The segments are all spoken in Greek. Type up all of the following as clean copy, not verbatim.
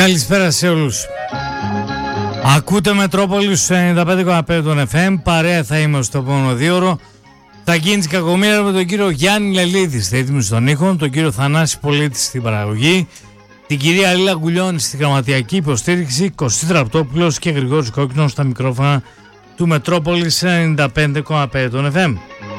Καλησπέρα σε όλους. Ακούτε Μετρόπολης 95,5 των FM. Παρέα θα είμαστε στο επόμενο 2ωρο. Θα γίνει της κακομοίρα με τον κύριο Γιάννη Λελίδη στη ρύθμιση των ήχων, τον κύριο Θανάση Πολίτη στην παραγωγή, την κυρία Λίλα Γκουλιώνη στη γραμματιακή υποστήριξη, Κωστή Τραπτόπουλος και Γρηγόρης Κόκκινος στα μικρόφωνα του Μετρόπολης 95,5 των FM.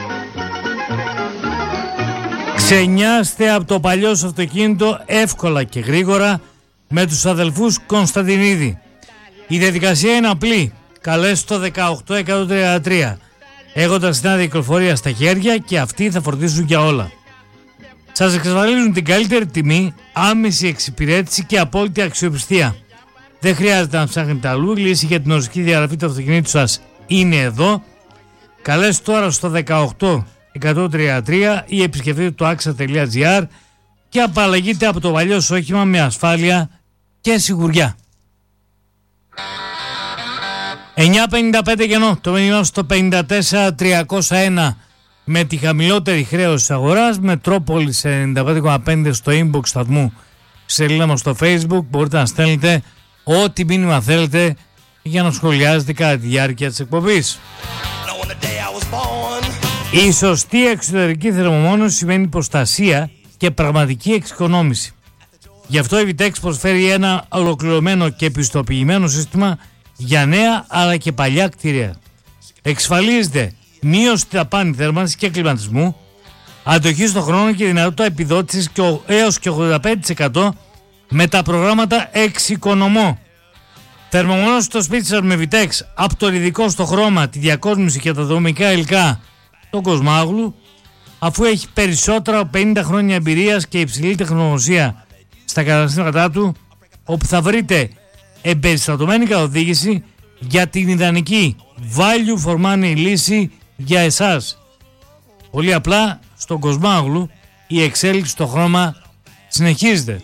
Ξενιάστε από το παλιό σου αυτοκίνητο εύκολα και γρήγορα με τους αδελφούς Κωνσταντινίδη. Η διαδικασία είναι απλή. Καλέστε το 18133 έχοντας την άδεια κυκλοφορία στα χέρια και αυτοί θα φροντίσουν για όλα. Σας εξασφαλίζουν την καλύτερη τιμή, άμεση εξυπηρέτηση και απόλυτη αξιοπιστία. Δεν χρειάζεται να ψάχνετε αλλού, η λύση για την οριστική διαγραφή του αυτοκινήτου σας είναι εδώ. Καλέστε τώρα στο 18133 ή επισκεφτείτε το axa.gr και απαλλαγείτε από το παλιό σου όχημα με ασφάλεια και σιγουριά. 9.55 κενό, το μήνυμα στο 54.301 με τη χαμηλότερη χρέωση της αγοράς. Μετρόπολης 95,5 στο inbox σταθμού, σελίδα μας στο Facebook. Μπορείτε να στέλνετε ό,τι μήνυμα θέλετε για να σχολιάζετε κατά τη διάρκεια της εκπομπής. Η σωστή εξωτερική θερμομόνωση σημαίνει προστασία και πραγματική εξοικονόμηση. Γι' αυτό η Vitex προσφέρει ένα ολοκληρωμένο και πιστοποιημένο σύστημα για νέα αλλά και παλιά κτίρια. Εξασφαλίζεται μείωση δαπάνη θέρμανσης και κλιματισμού, αντοχή στον χρόνο και δυνατότητα επιδότησης έως και 85% με τα προγράμματα Εξοικονομώ. Θερμομόνωση στο σπίτι σας με Vitex από το ειδικό στο χρώμα, τη διακόσμηση και τα δομικά υλικά, τον Κοσμάγλου, αφού έχει περισσότερα από 50 χρόνια εμπειρίας και υψηλή τεχνογνωσία στα καταστήματά του, όπου θα βρείτε εμπεριστατωμένη καθοδήγηση για την ιδανική value for money λύση για εσάς. Πολύ απλά, στον Κοσμάγλου η εξέλιξη στο χρώμα συνεχίζεται.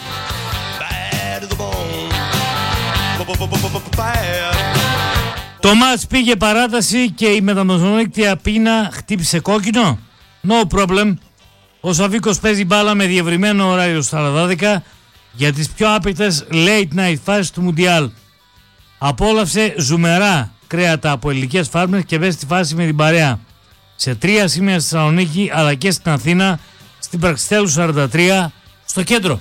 Το μάτς πήγε παράταση και η μεταμεσονύκτια πείνα χτύπησε κόκκινο. No problem. Ο Σαβίκος παίζει μπάλα με διευρυμένο ωράριο στα Λαδάδικα για τις πιο άπειτες late night φάσεις του Μουντιάλ. Απόλαυσε ζουμερά κρέατα από ελληνικές φάρμες και μπες στη φάση με την παρέα. Σε 3 σημεία στη Θεσσαλονίκη αλλά και στην Αθήνα, στην Πραξιτέλου 43, στο κέντρο.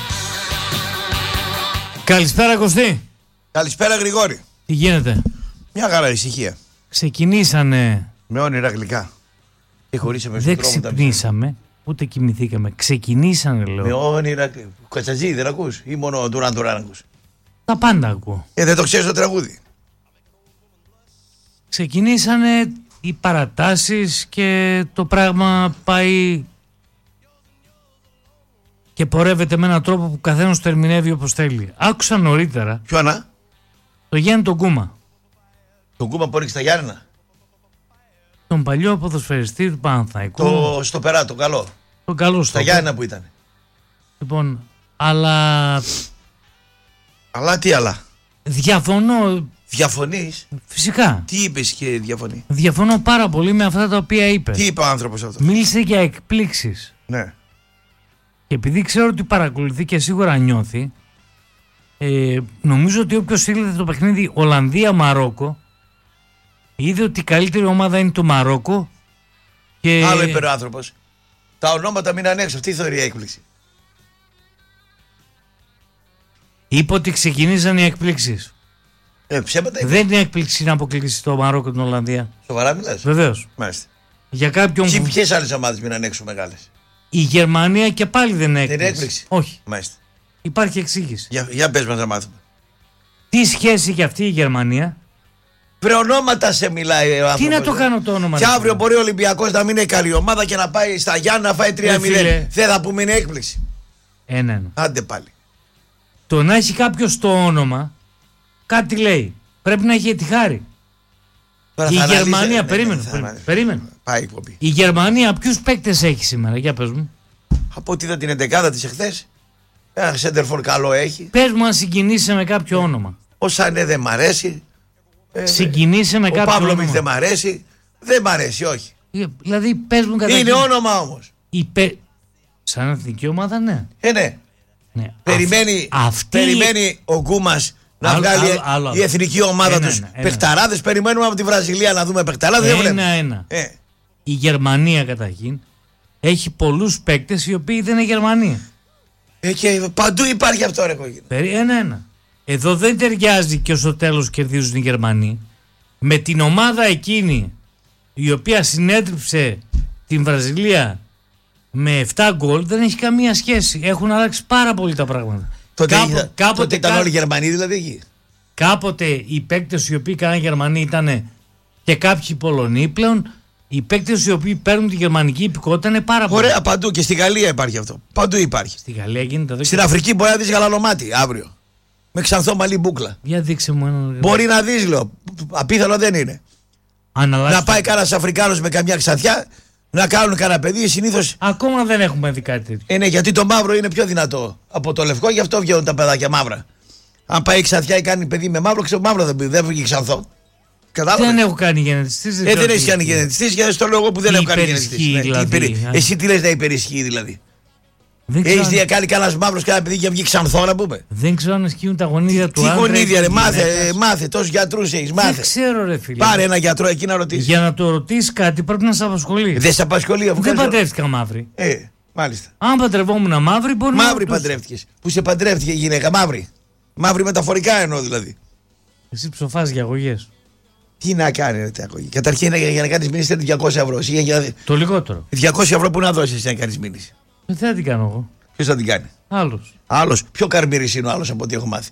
Καλησπέρα Κωστή. Καλησπέρα Γρηγόρη. Τι γίνεται? Μια χαρά, ησυχία. Ξεκινήσανε. Με όνειρα γλυκά. Και χωρίσαμε δεν ξυπνήσαμε, ούτε κοιμηθήκαμε. Ξεκινήσανε, λέω. Με όνειρα. Κατσατζή, δεν ακούς? Ή μόνο Ντουράν ακούς? Τα πάντα ακούω. Δεν το ξέρεις το τραγούδι. Ξεκινήσανε οι παρατάσεις και το πράγμα πάει και πορεύεται με έναν τρόπο που καθένας το ερμηνεύει όπως θέλει. Άκουσα νωρίτερα. Ποιο ανα? Το Γιάννη τον Κούμα. Τον Κούμα που έριξε τα Γιάννενα. Τον παλιό ποδοσφαιριστή του Παναθηναϊκού. Το στο περά, το καλό. Το καλό στο. Τα Γιάννενα που ήταν. Λοιπόν, αλλά. Αλλά τι άλλα? Διαφωνώ. Διαφωνείς? Φυσικά. Τι είπες και διαφωνεί? Διαφωνώ πάρα πολύ με αυτά τα οποία είπε. Τι είπε ο άνθρωπος αυτό? Μίλησε για εκπλήξεις. Ναι. Και επειδή ξέρω ότι παρακολουθεί και σίγουρα νιώθει, νομίζω ότι όποιος είδε το παιχνίδι Ολλανδία-Μαρόκο είδε ότι η καλύτερη ομάδα είναι το Μαρόκο. Και... Άλλο είπε ο άνθρωπος. Τα ονόματα μείναν έξω. Αυτή η θεωρία έκπληξη. Είπε ότι ξεκινήσαν οι εκπλήξεις. Ψέματα. Δεν είναι έκπληξη να αποκλείσει το Μαρόκο την Ολλανδία. Σοβαρά μιλάς? Βεβαίως. Μάλιστα. Για κάποιον. Και ποιες άλλες ομάδες μείναν έξω μεγάλες? Η Γερμανία και πάλι δεν είναι έκπληξη. Δεν είναι έκπληξη. Όχι. Μάλιστα. Υπάρχει εξήγηση. Για πες μας να μάθουμε. Τι σχέση έχει αυτή η Γερμανία? Βρε ονόματα σε μιλάει ο άνθρωπος. Τι να το κάνω το όνομα? Και αύριο μπορεί ο Ολυμπιακός να μην είναι καλή ομάδα και να πάει στα Γιάννα να φάει 3-0. Δεν θα πούμε είναι έκπληξη. Ένα. Άντε πάλι. Το να έχει κάποιος το όνομα κάτι λέει. Πρέπει να έχει ετυχάρη. Η Γερμανία, περίμενε. Πάει εκπομπή. Η Γερμανία ποιους παίκτες έχει σήμερα? Για πες μου. Από ό,τι είδα την 11η της εχθές, ένα σέντερφορ καλό έχει. Πες μου αν συγκινείσαι με κάποιο όνομα. Ο Σανέ δεν μ' αρέσει. Συγκινείσαι με κάποιο όνομα? Ο Παύλοβιτς δεν μ' αρέσει. Δεν μ' αρέσει, όχι. Δηλαδή πες μου καταρχήν. Είναι όνομα όμως. Σαν εθνική ομάδα, ναι. Ναι. Ναι. Περιμένει ο Γκούμας να βγάλει η εθνική ομάδα τους παιχταράδες. Περιμένουμε από τη Βραζιλία να δούμε παιχταράδες. Ένα. Η Γερμανία καταρχήν έχει πολλούς παίκτες οι οποίοι δεν είναι Γερμανία. Και παντού υπάρχει αυτό, ρε κόκκινο. Ένα. Εδώ δεν ταιριάζει και στο τέλος κερδίζουν οι Γερμανοί με την ομάδα εκείνη η οποία συνέτριψε την Βραζιλία με 7 γκολ. Δεν έχει καμία σχέση. Έχουν αλλάξει πάρα πολύ τα πράγματα. Τότε ήταν όλοι Γερμανοί δηλαδή εκεί. Κάποτε οι παίκτες οι οποίοι κάναν Γερμανοί ήταν και κάποιοι Πολωνοί. Πλέον οι παίκτες οι οποίοι παίρνουν τη γερμανική υπηκότητα είναι πάρα πολύ. Ωραία, παντού και στη Γαλλία υπάρχει αυτό. Παντού υπάρχει. Στη Γαλλία γίνεται εδώ. Στην Αφρική μπορεί να δεις γαλανομάτι αύριο. Με ξανθό μαλλί μπούκλα. Για δείξε μου ένα. Μπορεί να δεις, λέω. Απίθανο δεν είναι. Να πάει κανένας Αφρικάνος με καμιά ξανθιά να κάνουν κανένα παιδί συνήθως. Ακόμα δεν έχουμε δει κάτι τέτοιο. Ναι, γιατί το μαύρο είναι πιο δυνατό από το λευκό, γι' αυτό βγαίνουν τα παιδάκια μαύρα. Αν πάει ξανθιά ή κάνει παιδί με μαύρο, ξέρω μαύρο δεν βγει ξανθό. Κατάλαβες. Δεν έχω κάνει γενετιστή. Δεν έχει κάνει γενετιστή, γιατί στο λέω εγώ που δεν έχω κάνει γενετιστή. Δηλαδή, εσύ τι λες να υπερισχύει δηλαδή. Έχεις δει κάνει κανένα μαύρο κανένα παιδί και βγει ξανθό να πούμε. Δεν ξέρω αν ισχύουν τα γονίδια του άντρα. Τι γονίδια, ρε, μάθε. Τόσους γιατρούς έχεις, μάθε. Δεν ξέρω, ρε φίλε. Πάρε ένα γιατρό εκεί να ρωτήσει. Για να το ρωτήσει κάτι πρέπει να σε απασχολεί. Δεν σε απασχολεί, αφού δεν παντρεύτηκα μαύρη. Μάλιστα. Αν παντρευόμουν μαύρη, μπορεί να. Μαύρη παντρεύτηκες. Που σε παντρεύτηκε η γυναίκα, μαύρη. Μαύρη μεταφορικά εννοώ δηλαδή. Εσύ ψοφάς για αγωγές. Τι να κάνει, αγωγή. Καταρχήν για να κάνεις μήνυση 200 ευρώ. Το λιγότερο. 200 ευρώ που να δώσεις να κάνεις μήνυση. Δεν θα την κάνω εγώ. Ποιος θα την κάνει. Άλλος. Πιο καρμύρης είναι ο άλλος από ό,τι έχω μάθει.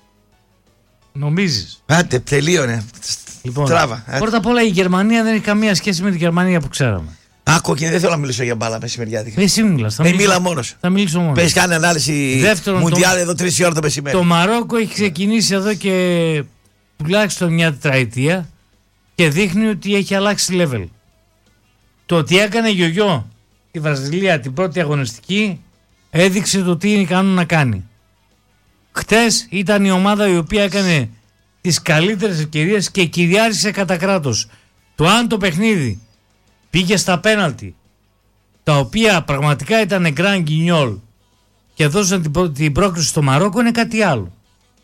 Νομίζεις. Άντε, τελείωνε. Λοιπόν, τράβα. Πρώτα απ' όλα η Γερμανία δεν έχει καμία σχέση με τη Γερμανία που ξέραμε. Και δεν θέλω να μιλήσω για μπάλα μεσημεριάτικα. Εσύ μιλάς. Μίλα μόνος. Θα μιλήσω μόνος. Πες κάνε ανάλυση Μουντιάλ εδώ 3 ώρα το μεσημέρι. Το Μαρόκο έχει ξεκινήσει εδώ και τουλάχιστον μια τετραετία και δείχνει ότι έχει αλλάξει level. Το ότι έκανε γιογιό η Βραζιλία την πρώτη αγωνιστική έδειξε το τι είναι ικανό να κάνει. Χτες ήταν η ομάδα η οποία έκανε τις καλύτερες ευκαιρίες και κυριάρχησε κατά κράτος. Το αν το παιχνίδι πήγε στα πέναλτι, τα οποία πραγματικά ήταν γκραν γκινιόλ και δώσαν την πρόκριση στο Μαρόκο, είναι κάτι άλλο.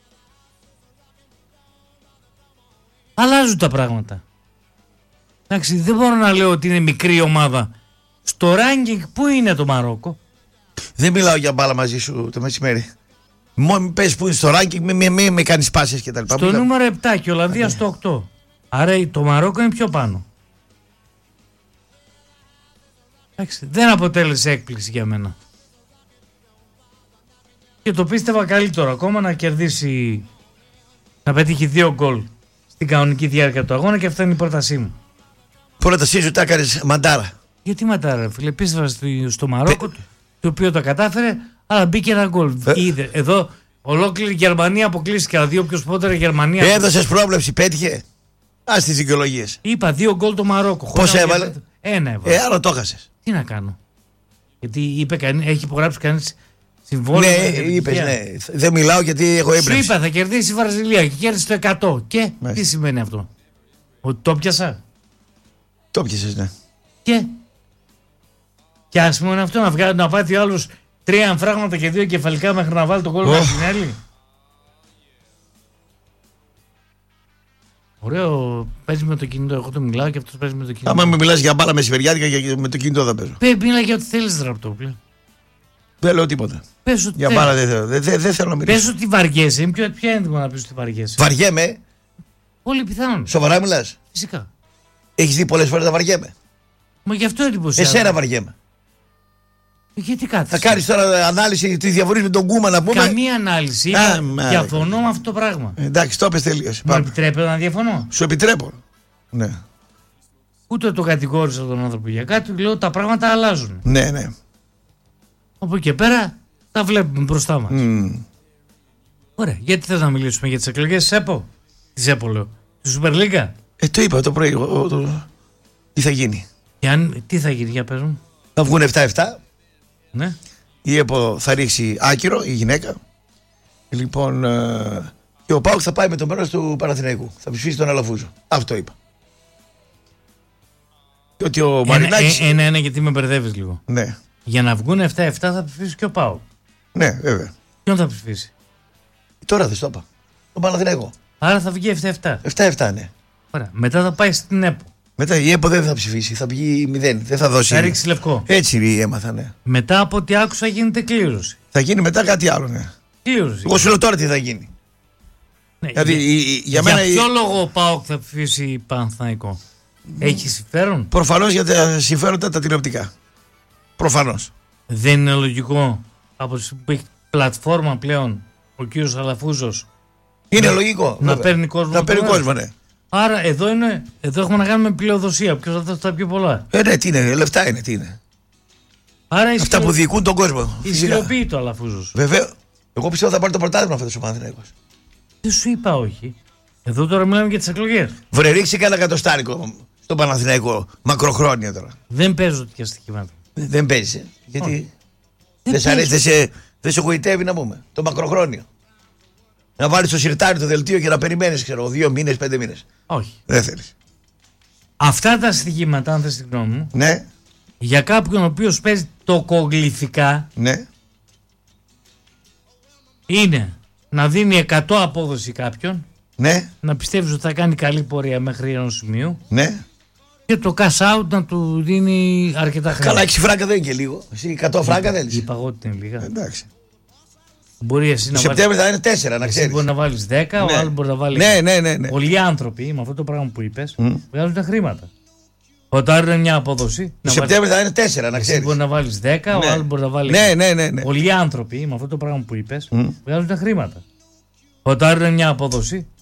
Αλλάζουν τα πράγματα. Εντάξει, δεν μπορώ να λέω ότι είναι μικρή ομάδα. Στο ranking πού είναι το Μαρόκο. Δεν μιλάω για μπάλα μαζί σου το μεσημέρι. Μόνο πες που είναι στο ranking, μην με κάνεις πάσες και τα λοιπά. Στο νούμερο 7 και η Ολλανδία στο 8. Άρα το Μαρόκο είναι πιο πάνω. Εντάξει, δεν αποτέλεσε έκπληξη για μένα. Και το πίστευα καλύτερο ακόμα να κερδίσει, να πετύχει 2 γκολ στην κανονική διάρκεια του αγώνα, και αυτή είναι η πρότασή μου. Πρότασή σου τα έκανες μαντάρα. Γιατί μαντάρα, φίλε, πίστευα στο Μαρόκο, το οποίο το κατάφερε, αλλά μπήκε ένα γκολ. Εδώ ολόκληρη Γερμανία αποκλείστηκε, δηλαδή όποιος πότε Γερμανία. Έδωσες πρόβλεψη, πέτυχε. Ας τις δικαιολογίες. Είπα 2 γκολ το Μαρόκο. Πώς έβαλε? 1 έβαλε. Άρα το έχασες. Τι να κάνω. Γιατί έχει υπογράψει κανείς συμβόλαιο. Ναι, είπες, ναι. Δεν μιλάω γιατί έχω έμπνευση. Σου είπα θα κερδίσει η Βραζιλία και κέρδισε το 100. Και τι σημαίνει αυτό? Ότι το πιάσα. Το πιάσες, ναι. Και ας πούμε αυτό να βάζει ο άλλος 3 αμφράγματα και 2 κεφαλικά μέχρι να βάλει το γκολ με την άλλη. Ωραίο, παίζει με το κινητό. Εγώ το μιλάω και αυτός παίζει με το κινητό. Άμα με μιλάς για μπάλα μεσημεριάτικα και με το κινητό δεν παίζω. Μίλα για ό,τι θέλεις, ραπτό πλέον. Δεν λέω τίποτα. Πες ότι για μπάλα δεν θέλω να μιλήσω. Πες ότι βαριέσαι. Είναι πιο έντιμο να πεις ότι βαριέσαι. Βαριέμαι. Πολύ πιθανόν. Σοβαρά μιλάς? Φυσικά. Έχεις δει πολλές φορές να βαριέμαι? Μα γι' αυτό εντυπωσιάζει. Εσένα βαριέμαι. Γιατί κάθεσαι? Θα κάνεις τώρα ανάλυση τη διαφορή με τον Κούμα να πούμε? Καμία ανάλυση. Διαφωνώ με αυτό το πράγμα. Εντάξει, το είπες τελείως. Μου επιτρέπετε να διαφωνώ? Σου επιτρέπω. Ναι. Ούτε το κατηγόρησα τον άνθρωπο για κάτι. Λέω τα πράγματα αλλάζουν. Ναι, ναι. Από εκεί και πέρα τα βλέπουμε μπροστά μας. Ωραία. Γιατί θες να μιλήσουμε για τις εκλογές της ΕΠΟ? Της ΕΠΟ λέω. Τη Super League. Το είπα το πρωί. Τι θα γίνει? Τι θα γίνει, για πες μου. Θα βγουν 7-7. Ναι. Η ΕΠΟ θα ρίξει άκυρο, η γυναίκα. Λοιπόν, και ο ΠΑΟΚ θα πάει με το μέρος του Παναθηναϊκού. Θα ψηφίσει τον Αλαφούζο. Αυτό είπα. Και ότι ο Μαρινάκης... Ένα, γιατί με μπερδεύεις λίγο. Ναι. Για να βγουν 7-7 θα ψηφίσει και ο ΠΑΟΚ. Ναι, βέβαια. Ποιον θα ψηφίσει? Τώρα δεν στο είπα. Τον Παναθηναϊκό. Άρα θα βγει 7-7. 7-7, ναι. Ωραία. Μετά θα πάει στην ΕΠΟ. Μετά η ΕΠΟ δεν θα ψηφίσει, θα βγει 0. Δεν θα δώσει. Θα ρίξει λευκό. Έτσι έμαθα, ναι. Μετά από ό,τι άκουσα γίνεται κλήρωση. Θα γίνει μετά κάτι άλλο, ναι. Κλήρωση. Εγώ σου λέω τώρα τι θα γίνει. Ναι, Δηλαδή, για μένα. Για ποιο λόγο ο ΠΑΟΚ θα ψηφίσει Παναθηναϊκό? Έχει συμφέρον? Προφανώς για τα συμφέροντα τα τηλεοπτικά. Προφανώς. Δεν είναι λογικό από τη στιγμή που έχει πλατφόρμα πλέον ο κύριος Αλαφούζος Είναι λογικό. να παίρνει κόσμο? Να παίρνει κόσμο, ναι. Άρα εδώ έχουμε να κάνουμε πλειοδοσία. Ποιος θα δώσει τα πιο πολλά? Ναι, τι είναι, λεφτά είναι, τι είναι. Άρα Αυτά που διοικούν τον κόσμο. ισχυροποιεί το Αλαφούζος. Βέβαια. Εγώ πιστεύω θα πάρει το πρωτάθλημα φέτος ο Παναθηναϊκός. Δεν σου είπα όχι. Εδώ τώρα μιλάμε για τις εκλογές. Βρε, ρίξει κανένα εκατοστάρικο στον Παναθηναϊκό μακροχρόνια τώρα. Δεν παίζω τέτοια στοιχήματα. Δεν παίζει. Γιατί δεν σ' παίζω. αρέσει, δεν σε γοητεύει να πούμε. Το μακροχρόνιο. Να βάλει το σιρτάρι το δελτίο και να περιμένει, ξέρω, 2 μήνες, 5 μήνες. Όχι. Δεν θέλει. Αυτά τα στοιχήματα, αν θες τη γνώμη μου, Ναι, για κάποιον ο οποίος παίζει τοκογλυφικά, ναι. είναι να δίνει 100 απόδοση κάποιον, Ναι, να πιστεύεις ότι θα κάνει καλή πορεία μέχρι ενός σημείου ναι. και το cash out να του δίνει αρκετά χρήματα. Καλά, 6 φράγκα δεν είναι και λίγο. Εσύ 100 φράγκα δεν Είπα εγώ ότι είναι λίγα. Εντάξει. Μπορεί εσύ Το να βάλεις, Σεπτέμβριο θα είναι 4, να εσύ ξέρει. μπορεί να βάλεις 10, ο άλλος μπορεί να βάλει. Ναι. Πολλοί άνθρωποι με αυτό το πράγμα που είπες βγάζουν τα χρήματα. Όταν είναι μια απόδοση. Το να Σεπτέμβριο θα είναι 4, να εσύ ξέρει. μπορεί να βάλεις 10, ο άλλος μπορεί να βάλει. Ναι. Πολλοί άνθρωποι με αυτό το πράγμα που είπες βγάζουν τα χρήματα. Όταν είναι μια απόδοση.